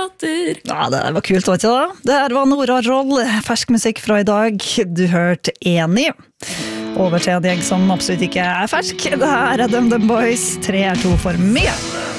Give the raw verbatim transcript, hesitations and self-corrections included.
latter. Ja, det var kult, vet du da. Det her var Nora Roll, fersk musikk fra i dag. Du hørte Enig. Over til en gjeng som absolutt ikke er fersk. Det her er DumDum Boys, tre er to for mye.